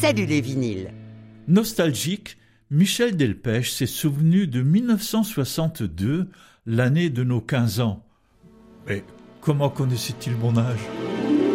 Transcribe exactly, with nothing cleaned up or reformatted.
Salut les vinyles. Nostalgique, Michel Delpech s'est souvenu de mille neuf cent soixante-deux, l'année de nos quinze ans. Mais comment connaissait-il mon âge ?